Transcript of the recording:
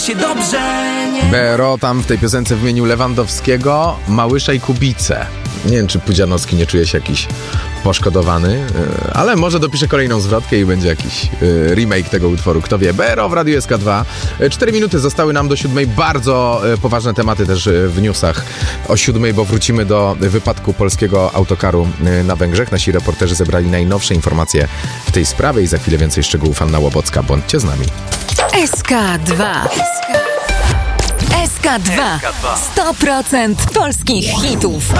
Bero tam w tej piosence wymienił Lewandowskiego, Małysza i Kubicę. Nie wiem, czy Pudzianowski nie czuje się jakiś poszkodowany, ale może dopisze kolejną zwrotkę i będzie jakiś remake tego utworu. Kto wie? Bero w Radiu SK2. 4 minuty zostały nam do 7. Bardzo poważne tematy też w newsach o 7, bo wrócimy do wypadku polskiego autokaru na Węgrzech. Nasi reporterzy zebrali najnowsze informacje w tej sprawie i za chwilę więcej szczegółów. Anna Łobocka. Bądźcie z nami. SK2. SK2. 100% polskich hitów.